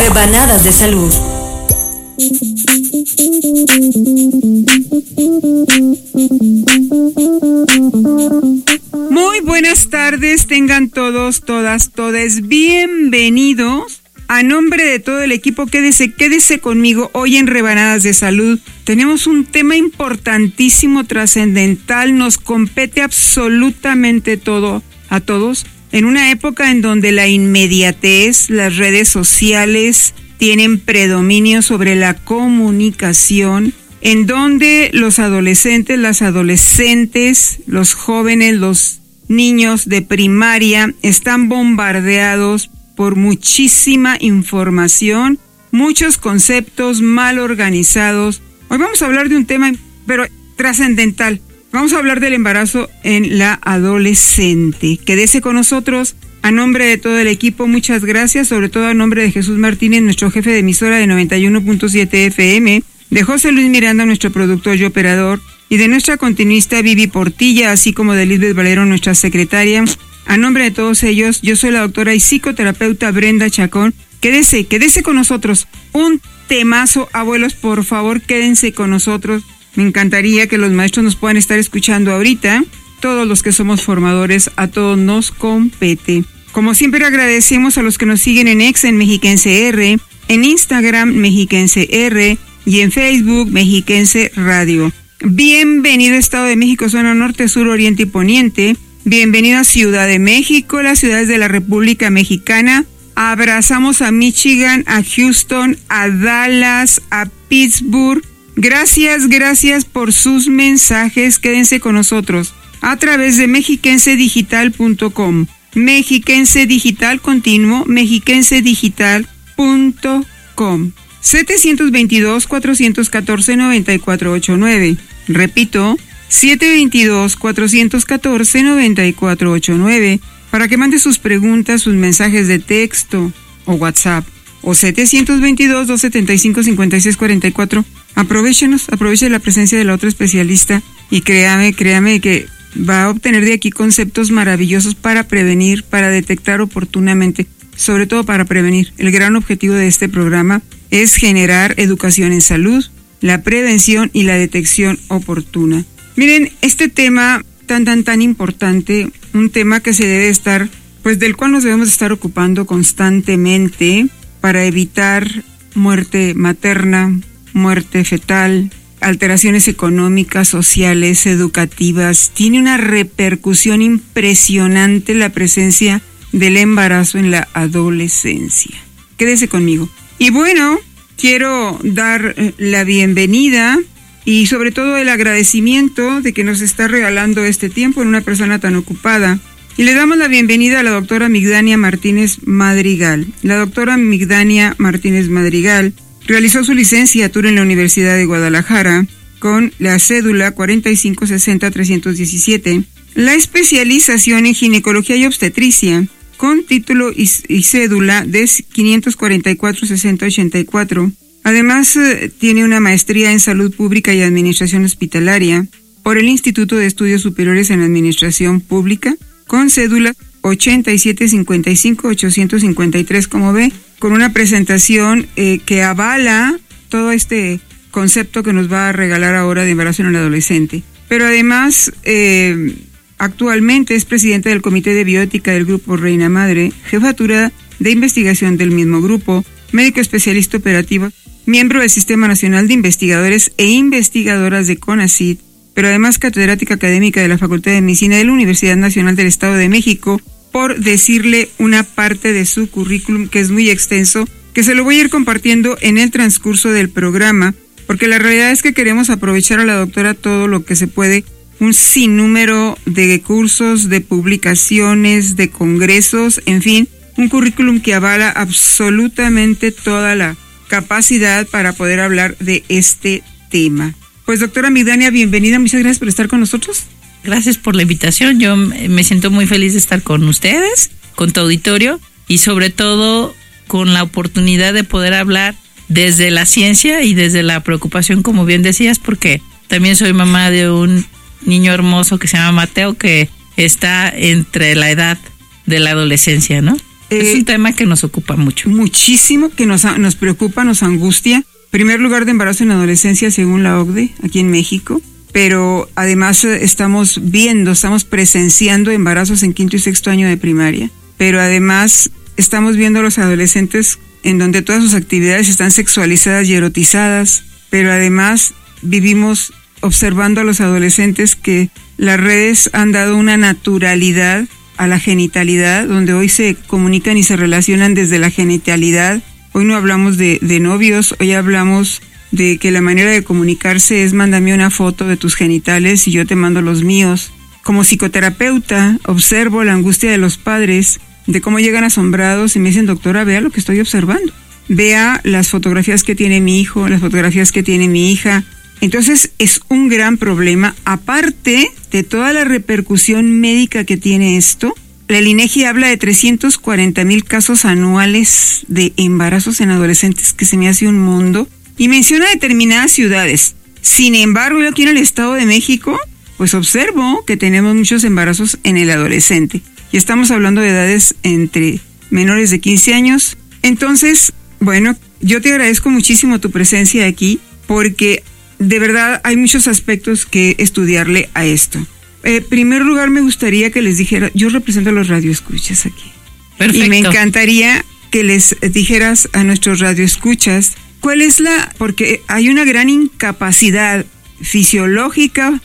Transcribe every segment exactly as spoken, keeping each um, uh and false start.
Rebanadas de salud. Muy buenas tardes, tengan todos, todas, todes bienvenidos. A nombre de todo el equipo, quédese, quédese conmigo hoy en Rebanadas de Salud. Tenemos un tema importantísimo, trascendental, nos compete absolutamente todo a todos. En una época en donde la inmediatez, las redes sociales tienen predominio sobre la comunicación, en donde los adolescentes, las adolescentes, los jóvenes, los niños de primaria están bombardeados por muchísima información, muchos conceptos mal organizados. Hoy vamos a hablar de un tema, pero trascendental. Vamos a hablar del embarazo en la adolescente. Quédese con nosotros. A nombre de todo el equipo, muchas gracias, sobre todo a nombre de Jesús Martínez, nuestro jefe de emisora de noventa y uno punto siete F M, de José Luis Miranda, nuestro productor y operador, y de nuestra continuista Vivi Portilla, así como de Lisbeth Valero, nuestra secretaria. A nombre de todos ellos, yo soy la doctora y psicoterapeuta Brenda Chacón. Quédese, quédese con nosotros. Un temazo, abuelos, por favor, quédense con nosotros. Me encantaría que los maestros nos puedan estar escuchando ahorita. Todos los que somos formadores, a todos nos compete. Como siempre, agradecemos a los que nos siguen en X, en Mexiquense R, en Instagram, Mexiquense R, y en Facebook, Mexiquense Radio. Bienvenido a Estado de México, zona norte, sur, oriente y poniente. Bienvenido a Ciudad de México, las ciudades de la República Mexicana. Abrazamos a Michigan, a Houston, a Dallas, a Pittsburgh. Gracias, gracias por sus mensajes. Quédense con nosotros a través de mexiquense digital punto com. Mexiquense Digital continuo, mexiquense digital punto com. setecientos veintidós, cuatrocientos catorce, noventa y cuatro ochenta y nueve. Repito, setecientos veintidós, cuatrocientos catorce, noventa y cuatro ochenta y nueve, para que mande sus preguntas, sus mensajes de texto o WhatsApp, o setecientos veintidós, doscientos setenta y cinco, cincuenta y seis cuarenta y cuatro. Aprovéchenos, aproveche la presencia de la otra especialista y créame, créame que va a obtener de aquí conceptos maravillosos para prevenir, para detectar oportunamente, sobre todo para prevenir. El gran objetivo de este programa es generar educación en salud, la prevención y la detección oportuna. Miren, este tema tan, tan, tan importante, un tema que se debe estar, pues del cual nos debemos estar ocupando constantemente para evitar muerte materna, muerte fetal, alteraciones económicas, sociales, educativas. Tiene una repercusión impresionante la presencia del embarazo en la adolescencia. Quédese conmigo. Y bueno, quiero dar la bienvenida y sobre todo el agradecimiento de que nos está regalando este tiempo en una persona tan ocupada. Y le damos la bienvenida a la doctora Migdania Martínez Madrigal. La doctora Migdania Martínez Madrigal realizó su licenciatura en la Universidad de Guadalajara con la cédula cuarenta y cinco sesenta trescientos diecisiete, la especialización en ginecología y obstetricia con título y, y cédula de quinientos cuarenta y cuatro sesenta ochenta y cuatro. Además, eh, tiene una maestría en salud pública y administración hospitalaria por el Instituto de Estudios Superiores en Administración Pública con cédula ochenta y siete cincuenta y cinco ochocientos cincuenta y tres, como ve, con una presentación eh, que avala todo este concepto que nos va a regalar ahora de embarazo en el adolescente. Pero además, eh, actualmente es presidente del Comité de Bioética del Grupo Reina Madre, jefatura de investigación del mismo grupo, médico especialista operativo, miembro del Sistema Nacional de Investigadores e Investigadoras de CONACYT, pero además catedrática académica de la Facultad de Medicina de la Universidad Nacional del Estado de México, por decirle una parte de su currículum que es muy extenso, que se lo voy a ir compartiendo en el transcurso del programa, porque la realidad es que queremos aprovechar a la doctora todo lo que se puede, un sinnúmero de cursos, de publicaciones, de congresos, en fin, un currículum que avala absolutamente toda la capacidad para poder hablar de este tema. Pues doctora Migdania, bienvenida, muchas gracias por estar con nosotros. Gracias por la invitación, yo me siento muy feliz de estar con ustedes, con tu auditorio y sobre todo con la oportunidad de poder hablar desde la ciencia y desde la preocupación, como bien decías, porque también soy mamá de un niño hermoso que se llama Mateo, que está entre la edad de la adolescencia, ¿no? Eh, es un tema que nos ocupa mucho. Muchísimo, que nos, nos preocupa, nos angustia. Primer lugar de embarazo en adolescencia según la O C D E, aquí en México. Pero además estamos viendo, estamos presenciando embarazos en quinto y sexto año de primaria. Pero además estamos viendo a los adolescentes en donde todas sus actividades están sexualizadas y erotizadas. Pero además vivimos observando a los adolescentes que las redes han dado una naturalidad a la genitalidad, donde hoy se comunican y se relacionan desde la genitalidad. Hoy no hablamos de, de novios, hoy hablamos de que la manera de comunicarse es mándame una foto de tus genitales y yo te mando los míos. Como psicoterapeuta observo la angustia de los padres, de cómo llegan asombrados y me dicen, doctora, vea lo que estoy observando. Vea las fotografías que tiene mi hijo, las fotografías que tiene mi hija. Entonces es un gran problema, aparte de toda la repercusión médica que tiene esto. El INEGI habla de trescientos cuarenta mil casos anuales de embarazos en adolescentes, que se me hace un mundo, y menciona determinadas ciudades. Sin embargo, yo aquí en el Estado de México, pues observo que tenemos muchos embarazos en el adolescente, y estamos hablando de edades entre menores de quince años. Entonces, bueno, yo te agradezco muchísimo tu presencia aquí, porque de verdad hay muchos aspectos que estudiarle a esto. En eh, primer lugar, me gustaría que les dijera, yo represento a los radioescuchas aquí. Perfecto. Y me encantaría que les dijeras a nuestros radioescuchas cuál es la, porque hay una gran incapacidad fisiológica,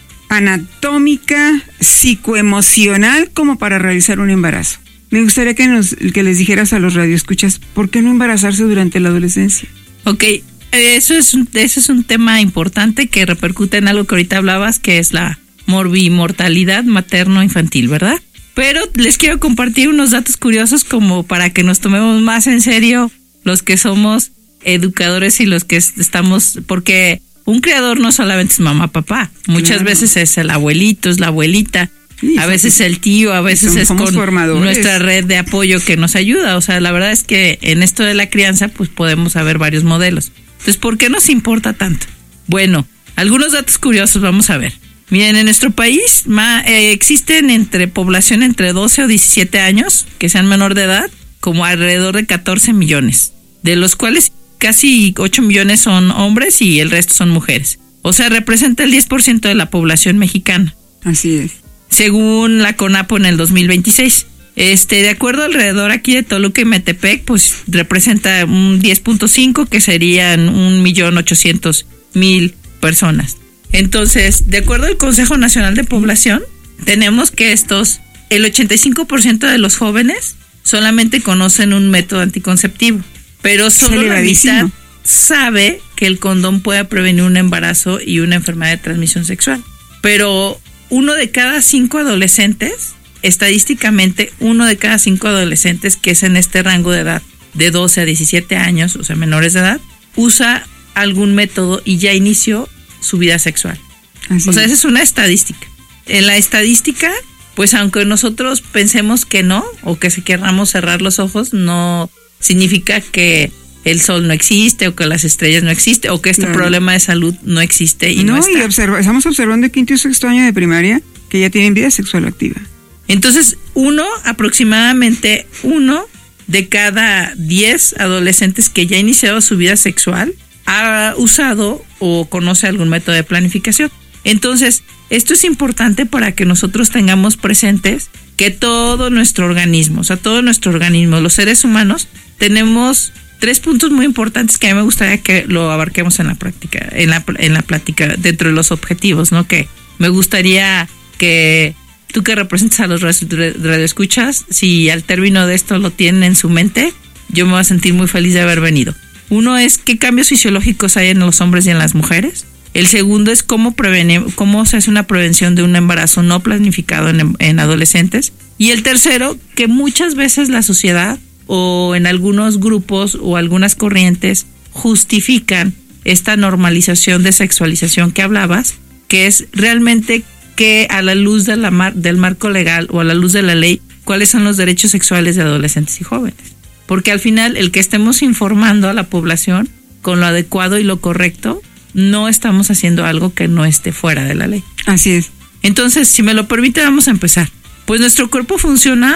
anatómica, psicoemocional como para realizar un embarazo. Me gustaría que nos, que les dijeras a los radioescuchas, ¿por qué no embarazarse durante la adolescencia? Ok. Eso es, un, eso es un tema importante que repercute en algo que ahorita hablabas, que es la morbimortalidad materno-infantil, ¿verdad? Pero les quiero compartir unos datos curiosos como para que nos tomemos más en serio los que somos educadores y los que estamos, porque un criador no solamente es mamá, papá, muchas claro. veces es el abuelito, es la abuelita, sí, a veces es el tío, a veces es con formadores. Nuestra red de apoyo que nos ayuda. O sea, la verdad es que en esto de la crianza pues podemos saber varios modelos. Entonces, ¿por qué nos importa tanto? Bueno, algunos datos curiosos vamos a ver. Miren, en nuestro país ma, eh, existen entre población entre doce o diecisiete años, que sean menor de edad, como alrededor de catorce millones, de los cuales casi ocho millones son hombres y el resto son mujeres. O sea, representa el diez por ciento de la población mexicana. Así es. Según la CONAPO en el dos mil veintiséis. Este, de acuerdo alrededor aquí de Toluca y Metepec, pues representa un diez punto cinco, que serían un millón ochocientos mil personas. Entonces, de acuerdo al Consejo Nacional de Población, tenemos que estos, el ochenta y cinco por ciento de los jóvenes solamente conocen un método anticonceptivo, pero solo la mitad sabe que el condón puede prevenir un embarazo y una enfermedad de transmisión sexual. Pero uno de cada cinco adolescentes, estadísticamente, uno de cada cinco adolescentes que es en este rango de edad, de doce a diecisiete años, o sea, menores de edad, usa algún método y ya inició su vida sexual. Así o sea, esa es una estadística. En la estadística, pues aunque nosotros pensemos que no, o que si querramos cerrar los ojos, no significa que el sol no existe, o que las estrellas no existen, o que este claro. problema de salud no existe y no, no está. Y observa, estamos observando el quinto y sexto año de primaria que ya tienen vida sexual activa. Entonces, uno, aproximadamente uno de cada diez adolescentes que ya ha iniciado su vida sexual ha usado o conoce algún método de planificación. Entonces, esto es importante para que nosotros tengamos presentes que todo nuestro organismo, o sea, todo nuestro organismo, los seres humanos, tenemos tres puntos muy importantes que a mí me gustaría que lo abarquemos en la práctica, en la, en la plática, dentro de los objetivos, ¿no? Que me gustaría que tú, que representas a los radioescuchas, si al término de esto lo tienen en su mente, yo me voy a sentir muy feliz de haber venido. Uno es qué cambios fisiológicos hay en los hombres y en las mujeres. El segundo es cómo prevenir, cómo se hace una prevención de un embarazo no planificado en, en adolescentes. Y el tercero, que muchas veces la sociedad o en algunos grupos o algunas corrientes justifican esta normalización de sexualización que hablabas, que es realmente que a la luz de la mar, del marco legal o a la luz de la ley, cuáles son los derechos sexuales de adolescentes y jóvenes. Porque al final, el que estemos informando a la población con lo adecuado y lo correcto, no estamos haciendo algo que no esté fuera de la ley. Así es. Entonces, si me lo permite, vamos a empezar. Pues nuestro cuerpo funciona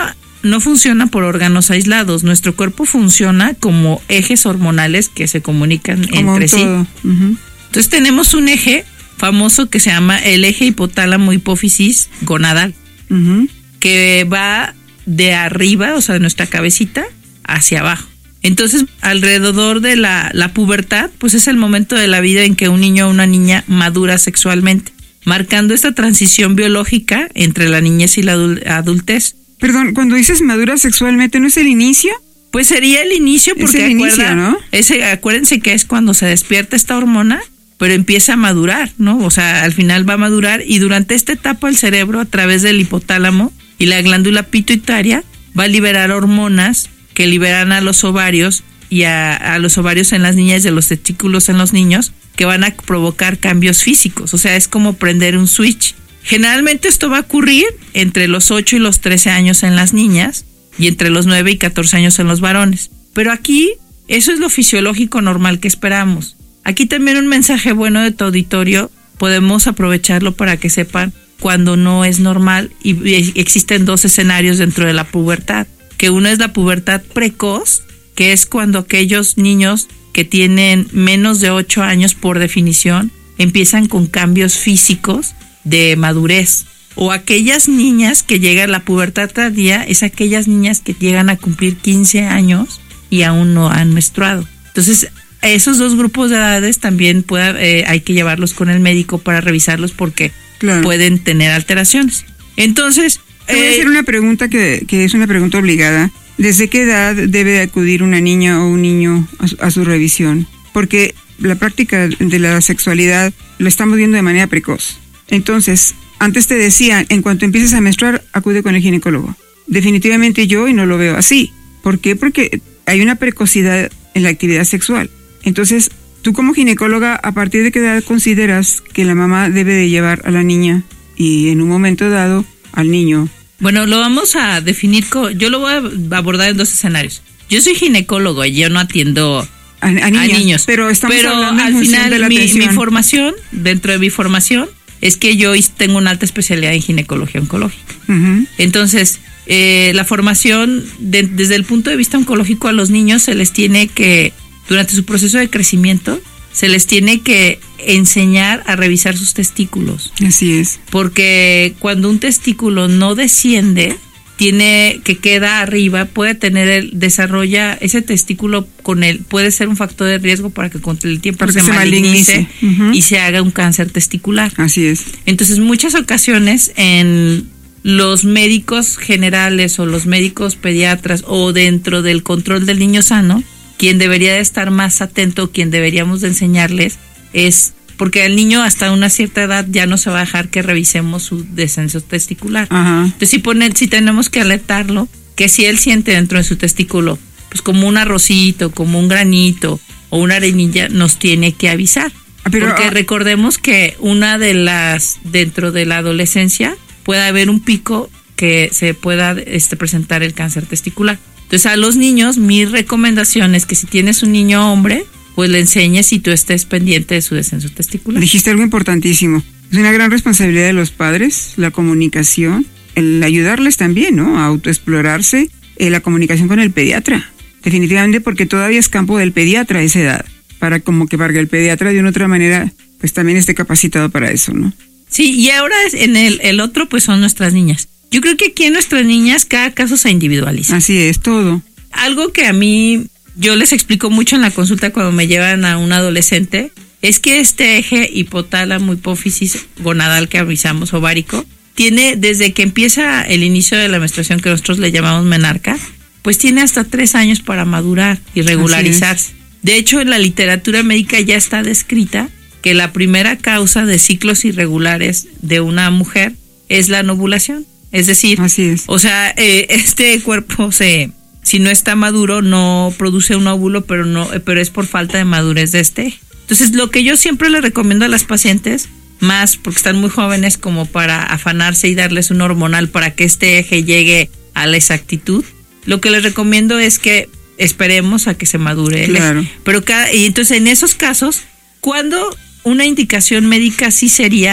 no funciona por órganos aislados. Nuestro cuerpo funciona como ejes hormonales que se comunican como entre todo. sí. Uh-huh. Entonces tenemos un eje famoso que se llama el eje hipotálamo hipófisis gonadal, uh-huh. que va de arriba, o sea, de nuestra cabecita, hacia abajo. Entonces, alrededor de la, la pubertad, pues es el momento de la vida en que un niño o una niña madura sexualmente, marcando esta transición biológica entre la niñez y la adultez. Perdón, cuando dices madura sexualmente, ¿no es el inicio? Pues sería el inicio, porque es el inicio, acuerda, ¿no? ese, acuérdense que es cuando se despierta esta hormona, pero empieza a madurar, ¿no? O sea, al final va a madurar y durante esta etapa el cerebro, a través del hipotálamo y la glándula pituitaria, va a liberar hormonas que liberan a los ovarios y a, a los ovarios en las niñas y a los testículos en los niños, que van a provocar cambios físicos. O sea, es como prender un switch. Generalmente esto va a ocurrir entre los ocho y los trece años en las niñas y entre los nueve y catorce años en los varones. Pero aquí, eso es lo fisiológico normal que esperamos. Aquí también un mensaje bueno de tu auditorio, podemos aprovecharlo para que sepan cuando no es normal, y existen dos escenarios dentro de la pubertad, que uno es la pubertad precoz, que es cuando aquellos niños que tienen menos de ocho años, por definición, empiezan con cambios físicos de madurez. O aquellas niñas que llegan a la pubertad tardía, es aquellas niñas que llegan a cumplir quince años y aún no han menstruado. Entonces, esos dos grupos de edades también pueda, eh, hay que llevarlos con el médico para revisarlos, porque claro, pueden tener alteraciones. Entonces, te voy a hacer una pregunta que, que es una pregunta obligada. ¿Desde qué edad debe acudir una niña o un niño a su, a su revisión? Porque la práctica de la sexualidad la estamos viendo de manera precoz. Entonces, antes te decía, en cuanto empieces a menstruar, acude con el ginecólogo. Definitivamente yo y no lo veo así. ¿Por qué? Porque hay una precocidad en la actividad sexual. Entonces, tú como ginecóloga, ¿a partir de qué edad consideras que la mamá debe de llevar a la niña y en un momento dado al niño? Bueno, lo vamos a definir, con, yo lo voy a abordar en dos escenarios. Yo soy ginecólogo y yo no atiendo a, a, niñas, a niños, pero, estamos pero hablando en al final de la mi, mi formación, dentro de mi formación, es que yo tengo una alta especialidad en ginecología oncológica. Uh-huh. Entonces, eh, la formación de, desde el punto de vista oncológico a los niños se les tiene que, durante su proceso de crecimiento, se les tiene que enseñar a revisar sus testículos. Así es. Porque cuando un testículo no desciende, tiene que queda arriba, puede tener el, desarrolla ese testículo con el, puede ser un factor de riesgo para que con el tiempo se, se malignice uh-huh. y se haga un cáncer testicular. Así es. Entonces, muchas ocasiones en los médicos generales o los médicos pediatras o dentro del control del niño sano, quien debería de estar más atento, quien deberíamos de enseñarles es, porque el niño hasta una cierta edad ya no se va a dejar que revisemos su descenso testicular. Ajá. Entonces si, pone, si tenemos que alertarlo, que si él siente dentro de su testículo, pues como un arrocito, como un granito o una arenilla, nos tiene que avisar. Pero, porque recordemos que una de las, dentro de la adolescencia, puede haber un pico que se pueda este, presentar el cáncer testicular. Entonces a los niños, mi recomendación es que si tienes un niño hombre, pues le enseñes y tú estés pendiente de su descenso testicular. Dijiste algo importantísimo. Es una gran responsabilidad de los padres, la comunicación, el ayudarles también, ¿no? A autoexplorarse, eh, la comunicación con el pediatra. Definitivamente, porque todavía es campo del pediatra a esa edad. Para como que para que el pediatra de una otra manera, pues también esté capacitado para eso, ¿no? Sí, y ahora en el, el otro, pues son nuestras niñas. Yo creo que aquí en nuestras niñas cada caso se individualiza. Así es, todo. Algo que a mí, yo les explico mucho en la consulta cuando me llevan a un adolescente, es que este eje hipotálamo, hipófisis gonadal que avisamos, ovárico, tiene desde que empieza el inicio de la menstruación, que nosotros le llamamos menarca, pues tiene hasta tres años para madurar y regularizarse. De hecho, en la literatura médica ya está descrita que la primera causa de ciclos irregulares de una mujer es la anovulación. Es decir, así es. O sea, eh, este cuerpo se, si no está maduro, no produce un óvulo, pero no, pero es por falta de madurez de este. Entonces, lo que yo siempre le recomiendo a las pacientes, más porque están muy jóvenes como para afanarse y darles un hormonal para que este eje llegue a la exactitud, lo que les recomiendo es que esperemos a que se madure el claro. eje. Pero cada, y entonces en esos casos, ¿cuándo una indicación médica sí sería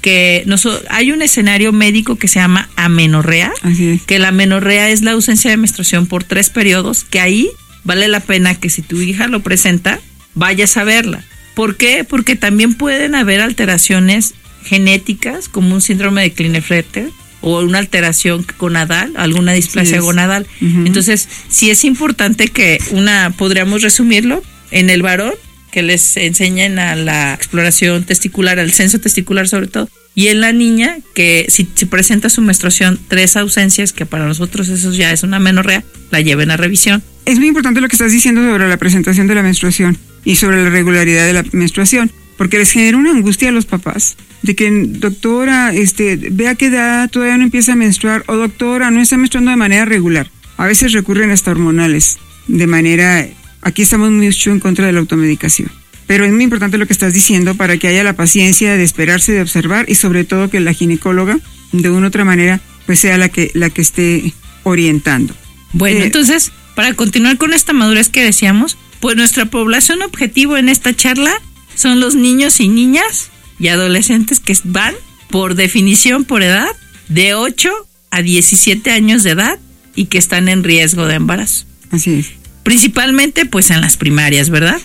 que no so, hay un escenario médico que se llama amenorrea, que la amenorrea es la ausencia de menstruación por tres periodos, que ahí vale la pena que si tu hija lo presenta, vayas a verla. ¿Por qué? Porque también pueden haber alteraciones genéticas, como un síndrome de Klinefelter, o una alteración gonadal, alguna displasia sí gonadal. Uh-huh. Entonces, sí es importante que una, podríamos resumirlo, en el varón, que les enseñen a la exploración testicular, al censo testicular sobre todo, y en la niña, que si, si presenta su menstruación tres ausencias, que para nosotros eso ya es una amenorrea, la lleven a revisión. Es muy importante lo que estás diciendo sobre la presentación de la menstruación y sobre la regularidad de la menstruación, porque les genera una angustia a los papás de que, doctora, este, vea qué edad todavía no empieza a menstruar, o doctora, no está menstruando de manera regular. A veces recurren hasta hormonales, de manera, aquí estamos mucho en contra de la automedicación. Pero es muy importante lo que estás diciendo para que haya la paciencia de esperarse, de observar, y sobre todo que la ginecóloga, de una u otra manera, pues sea la que, la que esté orientando. Bueno, eh, entonces, para continuar con esta madurez que decíamos, pues nuestra población objetivo en esta charla son los niños y niñas y adolescentes que van, por definición, por edad, de ocho a diecisiete años de edad y que están en riesgo de embarazo. Así es. Principalmente, pues, en las primarias, ¿verdad?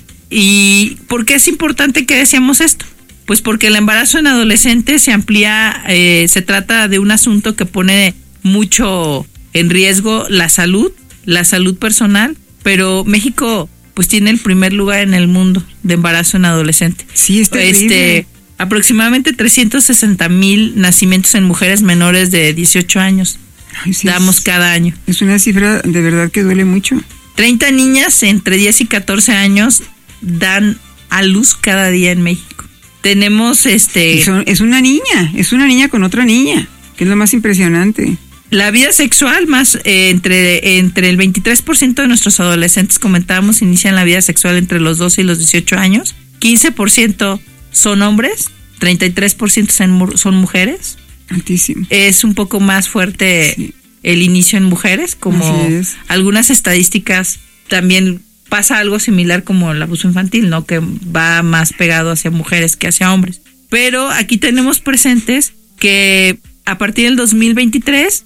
¿Y por qué es importante que decíamos esto? Pues porque el embarazo en adolescentes se amplía, eh, se trata de un asunto que pone mucho en riesgo la salud, la salud personal, pero México pues tiene el primer lugar en el mundo de embarazo en adolescente. Sí, está este, aproximadamente trescientos sesenta mil nacimientos en mujeres menores de dieciocho años. Ay, sí, damos es, cada año. Es una cifra de verdad que duele mucho. treinta niñas entre diez y catorce años dan a luz cada día en México. Tenemos este... Son, es una niña, es una niña con otra niña, que es lo más impresionante. La vida sexual, más eh, entre, entre el veintitrés por ciento de nuestros adolescentes, comentábamos, inician la vida sexual entre los doce y los dieciocho años. quince por ciento son hombres, treinta y tres por ciento son, son mujeres. Altísimo. Es un poco más fuerte sí. el inicio en mujeres, como algunas estadísticas también pasa algo similar como el abuso infantil, ¿no? Que va más pegado hacia mujeres que hacia hombres. Pero aquí tenemos presentes que a partir del dos mil veintitrés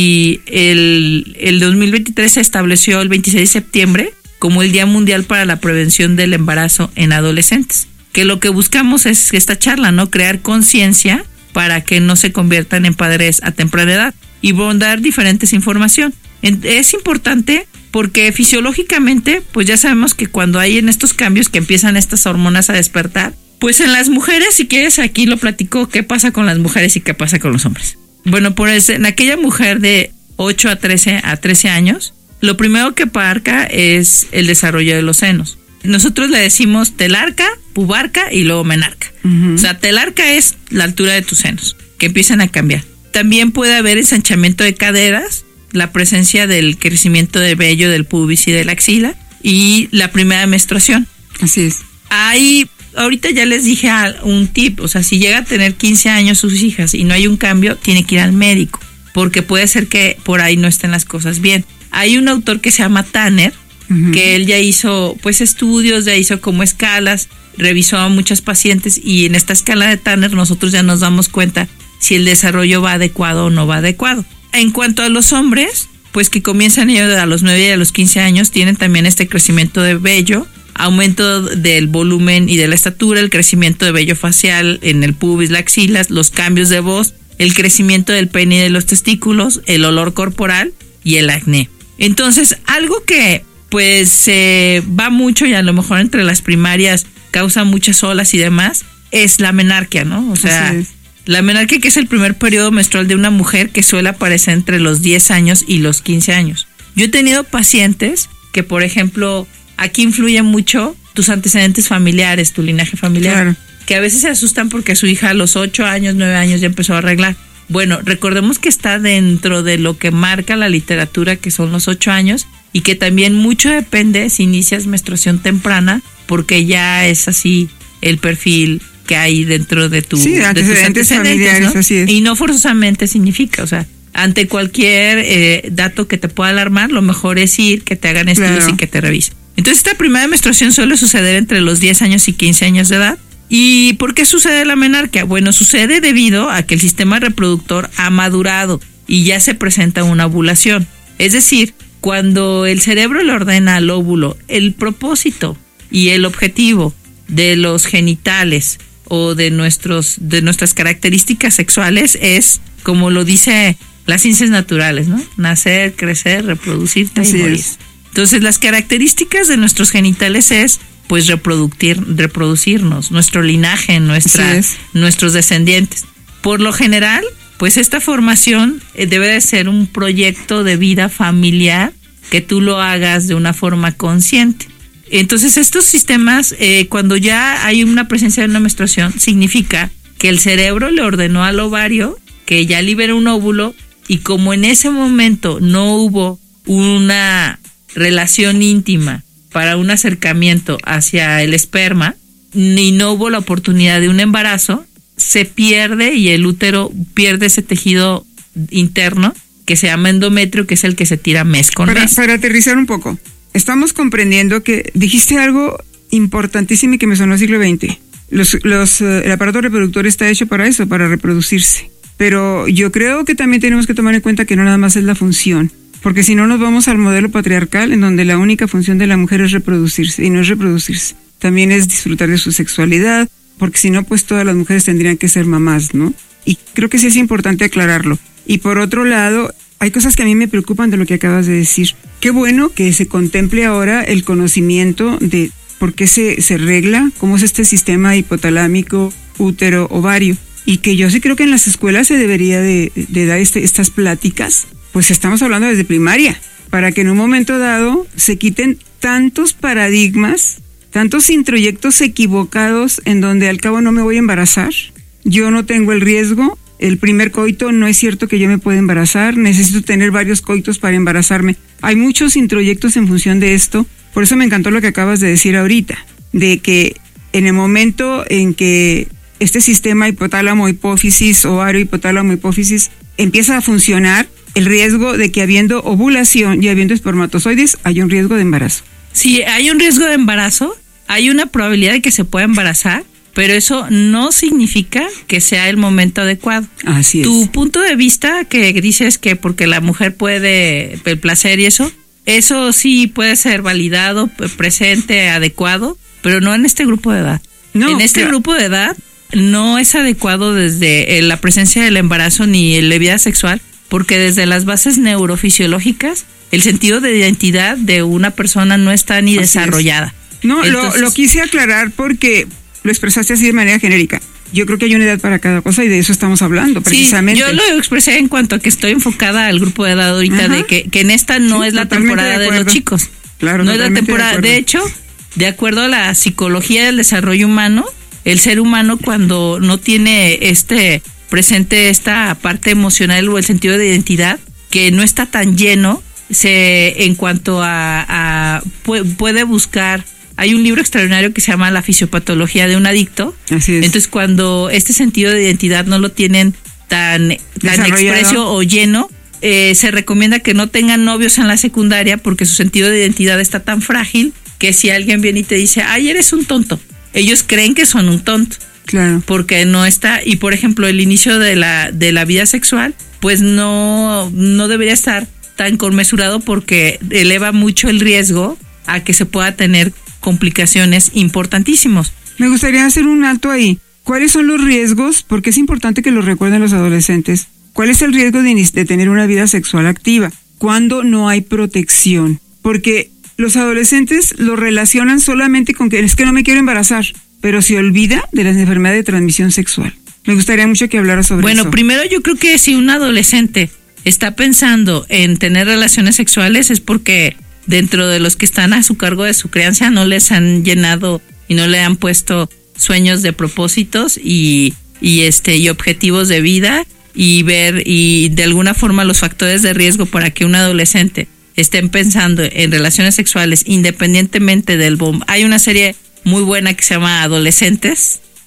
y el, el dos mil veintitrés se estableció el veintiséis de septiembre como el Día Mundial para la Prevención del Embarazo en Adolescentes. Que lo que buscamos es esta charla, ¿no? Crear conciencia para que no se conviertan en padres a temprana edad y brindar diferentes información. Es importante porque fisiológicamente, pues ya sabemos que cuando hay en estos cambios que empiezan estas hormonas a despertar, pues en las mujeres, si quieres aquí lo platico, qué pasa con las mujeres y qué pasa con los hombres. Bueno, pues en aquella mujer de ocho a trece a trece años, lo primero que abarca es el desarrollo de los senos. Nosotros le decimos telarca, pubarca y luego menarca. Uh-huh. O sea, telarca es la altura de tus senos, que empiezan a cambiar. También puede haber ensanchamiento de caderas, la presencia del crecimiento de vello del pubis y de la axila y la primera menstruación. Así es. Hay, ahorita ya les dije un tip, o sea, si llega a tener quince años sus hijas y no hay un cambio, tiene que ir al médico, porque puede ser que por ahí no estén las cosas bien. Hay un autor que se llama Tanner, uh-huh. que él ya hizo pues estudios, ya hizo como escalas, revisó a muchas pacientes y en esta escala de Tanner nosotros ya nos damos cuenta si el desarrollo va adecuado o no va adecuado. En cuanto a los hombres, pues que comienzan ellos a los nueve y a los quince años, tienen también este crecimiento de vello, aumento del volumen y de la estatura, el crecimiento de vello facial en el pubis, las axilas, los cambios de voz, el crecimiento del pene y de los testículos, el olor corporal y el acné. Entonces, algo que pues se eh, va mucho y a lo mejor entre las primarias causa muchas olas y demás, es la menarquia, ¿no? O sea, la menarquia, que es el primer periodo menstrual de una mujer, que suele aparecer entre los diez años y los quince años. Yo he tenido pacientes que, por ejemplo, aquí influye mucho tus antecedentes familiares, tu linaje familiar, claro. que a veces se asustan porque su hija a los ocho años, nueve años ya empezó a arreglar. Bueno, recordemos que está dentro de lo que marca la literatura, que son los ocho años, y que también mucho depende si inicias menstruación temprana, porque ya es así el perfil que hay dentro de tu sí, de tus antecedentes, familiares, ¿no? Así es. Y no forzosamente significa, o sea, ante cualquier eh, dato que te pueda alarmar, lo mejor es ir, que te hagan estudios claro. y que te revisen. Entonces, esta primera menstruación suele suceder entre los diez años y quince años de edad, ¿Y por qué sucede la menarquia? Bueno, sucede debido a que el sistema reproductor ha madurado y ya se presenta una ovulación. Es decir, cuando el cerebro le ordena al óvulo el propósito y el objetivo de los genitales o de nuestros de nuestras características sexuales es, como lo dice las ciencias naturales, ¿no? Nacer, crecer, reproducirte y morir. Es. Entonces, las características de nuestros genitales es pues reproducir, reproducirnos, nuestro linaje, nuestra, nuestros descendientes. Por lo general, pues esta formación debe de ser un proyecto de vida familiar que tú lo hagas de una forma consciente. Entonces, estos sistemas, eh, cuando ya hay una presencia de una menstruación, significa que el cerebro le ordenó al ovario que ya libera un óvulo, y como en ese momento no hubo una relación íntima para un acercamiento hacia el esperma, ni no hubo la oportunidad de un embarazo, se pierde y el útero pierde ese tejido interno que se llama endometrio, que es el que se tira mes con para, mes. Para aterrizar un poco, estamos comprendiendo que dijiste algo importantísimo y que me sonó siglo veinte. Los, los, uh, el aparato reproductor está hecho para eso, para reproducirse. Pero yo creo que también tenemos que tomar en cuenta que no nada más es la función. Porque si no nos vamos al modelo patriarcal en donde la única función de la mujer es reproducirse, y no es reproducirse, también es disfrutar de su sexualidad, porque si no, pues todas las mujeres tendrían que ser mamás, ¿no? Y creo que sí es importante aclararlo. Y por otro lado, hay cosas que a mí me preocupan de lo que acabas de decir. Qué bueno que se contemple ahora el conocimiento de por qué se, se regla, cómo es este sistema hipotalámico, útero, ovario, y que yo sí creo que en las escuelas se debería de, de dar este, estas pláticas. Pues estamos hablando desde primaria, para que en un momento dado se quiten tantos paradigmas, tantos introyectos equivocados en donde al cabo no me voy a embarazar, yo no tengo el riesgo, el primer coito no es cierto que yo me pueda embarazar, necesito tener varios coitos para embarazarme. Hay muchos introyectos en función de esto, por eso me encantó lo que acabas de decir ahorita, de que en el momento en que este sistema hipotálamo-hipófisis, ovario-hipotálamo-hipófisis empieza a funcionar, el riesgo de que habiendo ovulación y habiendo espermatozoides hay un riesgo de embarazo. Sí, hay un riesgo de embarazo, hay una probabilidad de que se pueda embarazar, pero eso no significa que sea el momento adecuado. Así es. Tu punto de vista que dices que porque la mujer puede, el placer y eso, eso sí puede ser validado, presente, adecuado, pero no en este grupo de edad. No, en este claro. grupo de edad no es adecuado desde la presencia del embarazo ni la vida sexual, porque desde las bases neurofisiológicas el sentido de identidad de una persona no está ni así desarrollada. Es. No, Entonces, lo, lo quise aclarar porque lo expresaste así de manera genérica. Yo creo que hay una edad para cada cosa y de eso estamos hablando, precisamente. Sí, yo lo expresé en cuanto a que estoy enfocada al grupo de edad ahorita, Ajá. de que, que en esta no sí, es la temporada de, de los chicos. Claro, no es la temporada. De, de hecho, de acuerdo a la psicología del desarrollo humano, el ser humano cuando no tiene este presente esta parte emocional o el sentido de identidad, que no está tan lleno, se en cuanto a, a puede buscar. Hay un libro extraordinario que se llama La fisiopatología de un adicto. Así es. Entonces, cuando este sentido de identidad no lo tienen tan, tan expreso o lleno, eh, se recomienda que no tengan novios en la secundaria porque su sentido de identidad está tan frágil que si alguien viene y te dice, ay, eres un tonto, ellos creen que son un tonto. Claro. Porque no está, y por ejemplo, el inicio de la, de la vida sexual, pues no, no debería estar tan conmesurado porque eleva mucho el riesgo a que se pueda tener complicaciones importantísimos. Me gustaría hacer un alto ahí. ¿Cuáles son los riesgos? Porque es importante que lo recuerden los adolescentes. ¿Cuál es el riesgo de, de tener una vida sexual activa? ¿Cuándo no hay protección? Porque los adolescentes lo relacionan solamente con que es que no me quiero embarazar, pero se olvida de las enfermedades de transmisión sexual. Me gustaría mucho que hablara sobre bueno, eso. Bueno, primero yo creo que si un adolescente está pensando en tener relaciones sexuales es porque dentro de los que están a su cargo de su crianza no les han llenado y no le han puesto sueños de propósitos y, y este y objetivos de vida y ver y de alguna forma los factores de riesgo para que un adolescente estén pensando en relaciones sexuales independientemente del bombo. Hay una serie muy buena que se llama Adolescentes,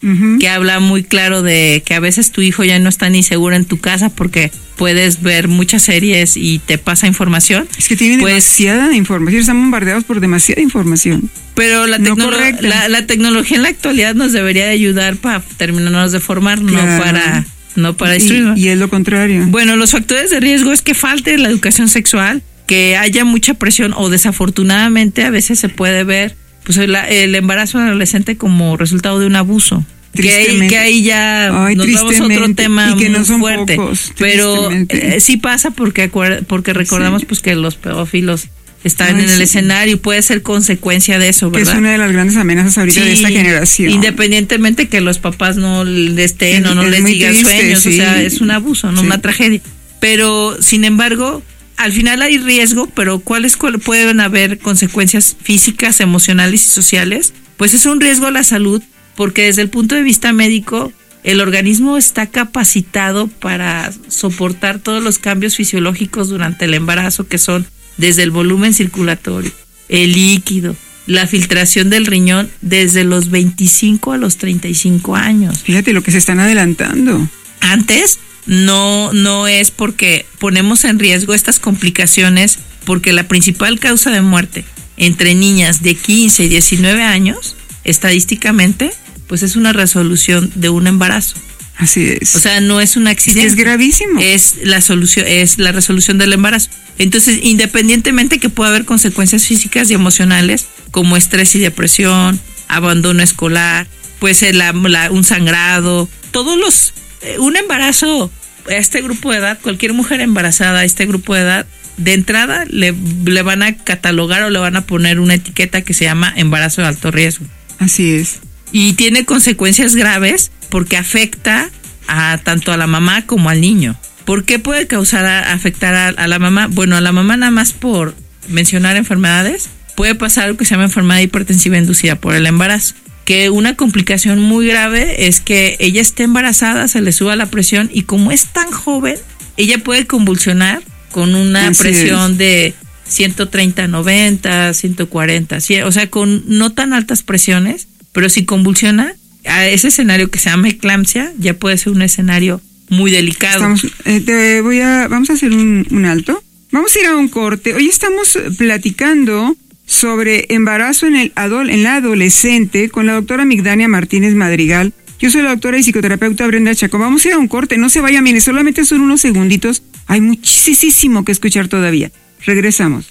uh-huh. que habla muy claro de que a veces tu hijo ya no está ni seguro en tu casa porque puedes ver muchas series y te pasa información. Es que tienen pues, demasiada información, están bombardeados por demasiada información. Pero la, no tecnolo- la, la tecnología en la actualidad nos debería de ayudar para terminarnos de formar, claro. no para no para destruir. Y, y es lo contrario. Bueno, los factores de riesgo es que falte la educación sexual, que haya mucha presión o desafortunadamente a veces se puede ver pues el, el embarazo adolescente como resultado de un abuso. Que ahí, que ahí ya Ay, nos vamos a otro tema y que muy no son fuerte. Pocos, pero eh, sí pasa porque porque recordamos sí. pues que los pedófilos están Ay, en el sí. escenario y puede ser consecuencia de eso, ¿verdad? Que es una de las grandes amenazas ahorita sí, de esta generación. Independientemente que los papás no les estén es, o no les digan triste, sueños, sí. o sea, es un abuso, no sí. una tragedia. Pero, sin embargo, al final hay riesgo, pero ¿cuáles cuál pueden haber consecuencias físicas, emocionales y sociales? Pues es un riesgo a la salud, porque desde el punto de vista médico, el organismo está capacitado para soportar todos los cambios fisiológicos durante el embarazo, que son desde el volumen circulatorio, el líquido, la filtración del riñón, desde los veinticinco a los treinta y cinco años. Fíjate lo que se están adelantando. Antes no, no es porque ponemos en riesgo estas complicaciones, porque la principal causa de muerte entre niñas de quince y diecinueve años, estadísticamente, pues es una resolución de un embarazo. Así es. O sea, no es un accidente. Es, que es gravísimo. Es la solución, es la resolución del embarazo. Entonces, independientemente que pueda haber consecuencias físicas y emocionales, como estrés y depresión, abandono escolar, puede ser la, la, un sangrado, todos los, eh, un embarazo a este grupo de edad, cualquier mujer embarazada a este grupo de edad, de entrada le, le van a catalogar o le van a poner una etiqueta que se llama embarazo de alto riesgo. Así es. Y tiene consecuencias graves porque afecta a tanto a la mamá como al niño. ¿Por qué puede causar a, afectar a, a la mamá? Bueno, a la mamá nada más por mencionar enfermedades, puede pasar algo que se llama enfermedad hipertensiva inducida por el embarazo. Que una complicación muy grave es que ella esté embarazada, se le suba la presión y como es tan joven, ella puede convulsionar con una Así presión es. de ciento treinta, noventa, ciento cuarenta, o sea, con no tan altas presiones, pero si convulsiona, a ese escenario que se llama eclampsia ya puede ser un escenario muy delicado. Estamos, eh, te voy a, vamos a hacer un, un alto. Vamos a ir a un corte. Hoy estamos platicando sobre embarazo en el adol, en la adolescente con la doctora Migdania Martínez Madrigal. Yo soy la doctora y psicoterapeuta Brenda Chacón. Vamos a ir a un corte, no se vayan, miren, solamente son unos segunditos. Hay muchísimo que escuchar todavía. Regresamos.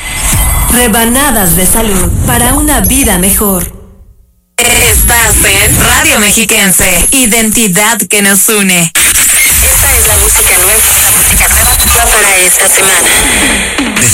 Rebanadas de salud para una vida mejor. Estás en Radio Mexiquense, identidad que nos une. Esta es la música nueva, la música nueva para esta semana. De